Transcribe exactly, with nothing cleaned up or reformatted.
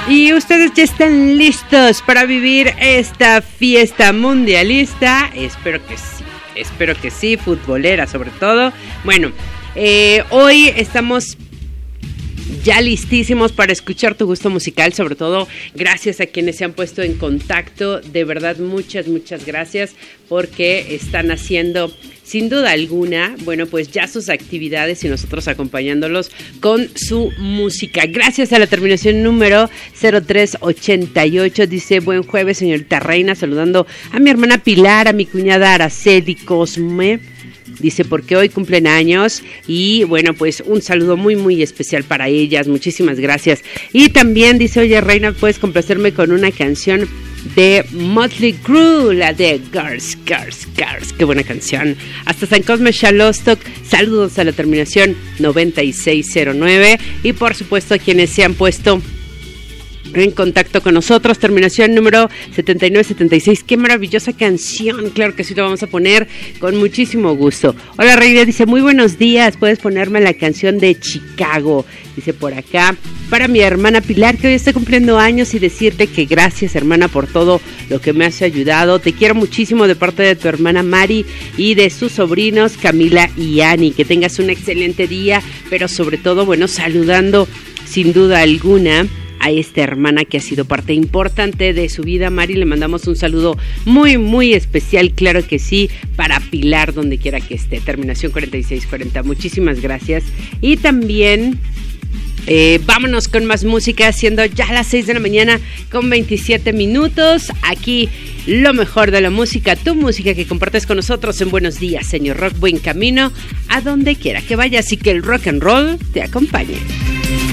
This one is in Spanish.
Y ustedes ya están listos para vivir esta fiesta mundialista. Espero que sí, espero que sí, futbolera sobre todo. Bueno, eh, hoy estamos ya listísimos para escuchar tu gusto musical, sobre todo gracias a quienes se han puesto en contacto. De verdad, muchas, muchas gracias, porque están haciendo, sin duda alguna, bueno, pues ya sus actividades y nosotros acompañándolos con su música. Gracias a la terminación número cero tres ochenta y ocho, dice: buen jueves, señorita Reina, saludando a mi hermana Pilar, a mi cuñada Araceli Cosme. Dice, porque hoy cumplen años y bueno, pues un saludo muy muy especial para ellas, muchísimas gracias. Y también dice: oye Reina, ¿puedes complacerme con una canción de Motley Crue, la de Girls, Girls, Girls? Qué buena canción. Hasta San Cosme, Charlostock, saludos a la terminación noventa y seis cero nueve. Y por supuesto a quienes se han puesto en contacto con nosotros, terminación número setenta y nueve setenta y seis. Qué maravillosa canción, claro que sí, lo vamos a poner con muchísimo gusto. Hola Reina, dice: muy buenos días, puedes ponerme la canción de Chicago, dice por acá, para mi hermana Pilar, que hoy está cumpliendo años, y decirte que gracias, hermana, por todo lo que me has ayudado. Te quiero muchísimo de parte de tu hermana Mari y de sus sobrinos Camila y Ani. Que tengas un excelente día, pero sobre todo, bueno, saludando sin duda alguna a esta hermana que ha sido parte importante de su vida. Mari, le mandamos un saludo muy muy especial, claro que sí, para Pilar, donde quiera que esté. Terminación cuarenta y seis cuarenta, muchísimas gracias. Y también eh, vámonos con más música, siendo ya las seis de la mañana con veintisiete minutos. Aquí lo mejor de la música, tu música que compartes con nosotros en Buenos Días, señor Rock. Buen camino a donde quiera que vayas y que el rock and roll te acompañe.